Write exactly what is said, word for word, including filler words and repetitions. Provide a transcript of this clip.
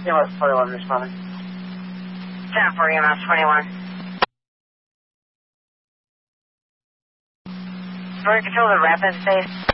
E M S twenty-one responding. ten four E M S twenty-one. Bird control the rapid space.